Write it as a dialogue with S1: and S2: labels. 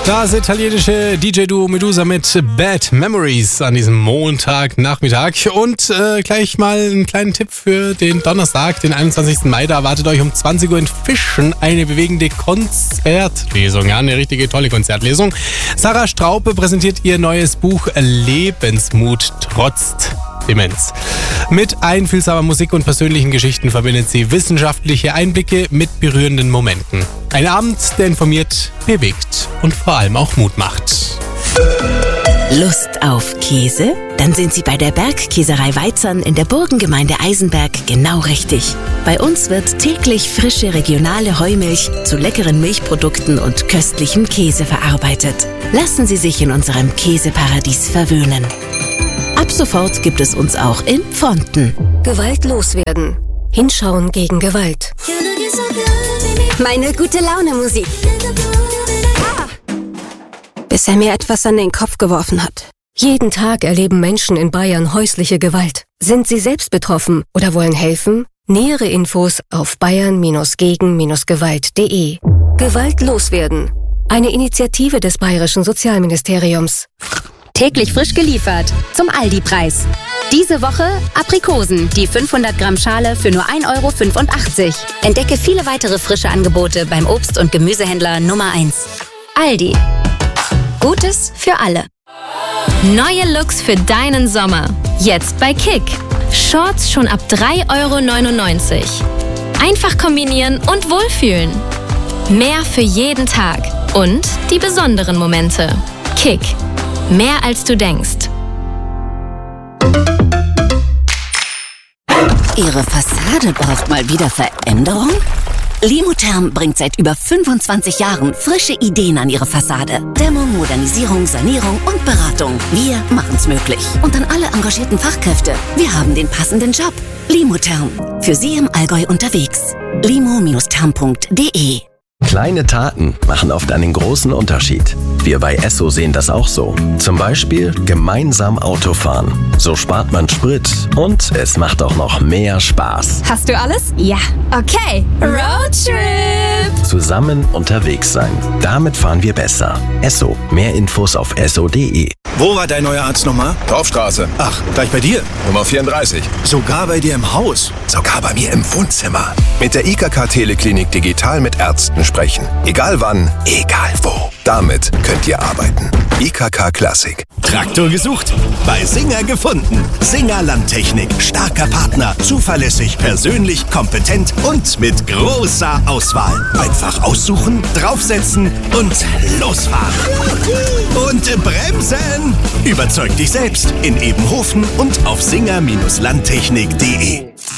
S1: Das italienische DJ-Duo Medusa mit Bad Memories an diesem Montagnachmittag. Und gleich mal einen kleinen Tipp für den Donnerstag, den 21. Mai. Da erwartet euch um 20 Uhr in Fischen eine bewegende Konzertlesung. Ja, eine richtige tolle Konzertlesung. Sarah Straupe präsentiert ihr neues Buch Lebensmut trotz Demenz. Mit einfühlsamer Musik und persönlichen Geschichten verbindet sie wissenschaftliche Einblicke mit berührenden Momenten. Ein Abend, der informiert, bewegt und vor allem auch Mut macht.
S2: Lust auf Käse? Dann sind Sie bei der Bergkäserei Weizern in der Burgengemeinde Eisenberg genau richtig. Bei uns wird täglich frische regionale Heumilch zu leckeren Milchprodukten und köstlichem Käse verarbeitet. Lassen Sie sich in unserem Käseparadies verwöhnen. Ab sofort gibt es uns auch in Pfonten.
S3: Gewalt loswerden. Hinschauen gegen Gewalt. Meine gute Laune Musik. Bis er mir etwas an den Kopf geworfen hat. Jeden Tag erleben Menschen in Bayern häusliche Gewalt. Sind Sie selbst betroffen oder wollen helfen? Nähere Infos auf bayern-gegen-gewalt.de. Gewalt loswerden. Eine Initiative des Bayerischen Sozialministeriums.
S4: Täglich frisch geliefert zum Aldi-Preis. Diese Woche Aprikosen, die 500 Gramm Schale für nur 1,85 €. Entdecke viele weitere frische Angebote beim Obst- und Gemüsehändler Nummer 1. Aldi. Gutes für alle.
S5: Neue Looks für deinen Sommer. Jetzt bei Kick. Shorts schon ab 3,99 €. Einfach kombinieren und wohlfühlen. Mehr für jeden Tag. Und die besonderen Momente. Kick. Mehr als du denkst.
S2: Ihre Fassade braucht mal wieder Veränderung? Limotherm bringt seit über 25 Jahren frische Ideen an Ihre Fassade. Dämmung, Modernisierung, Sanierung und Beratung. Wir machen's möglich. Und an alle engagierten Fachkräfte. Wir haben den passenden Job. Limotherm. Für Sie im Allgäu unterwegs. limo-therm.de.
S6: Kleine Taten machen oft einen großen Unterschied. Wir bei Esso sehen das auch so. Zum Beispiel gemeinsam Autofahren. So spart man Sprit und es macht auch noch mehr Spaß.
S5: Hast du alles? Ja. Okay. Roadtrip!
S6: Zusammen unterwegs sein. Damit fahren wir besser. Esso. Mehr Infos auf esso.de.
S7: Wo war dein neuer Arzt nochmal?
S8: Torfstraße.
S7: Ach, gleich bei dir?
S8: Nummer 34.
S7: Sogar bei dir im Haus?
S8: Sogar bei mir im Wohnzimmer. Mit der IKK Teleklinik digital mit Ärzten sprechen. Egal wann, egal wo. Damit könnt ihr arbeiten. IKK Klassik.
S9: Traktor gesucht? Bei Singer gefunden. Singer Landtechnik. Starker Partner. Zuverlässig, persönlich, kompetent und mit großer Auswahl. Einfach aussuchen, draufsetzen und losfahren. Und bremsen! Überzeug dich selbst in Ebenhofen und auf singer-landtechnik.de.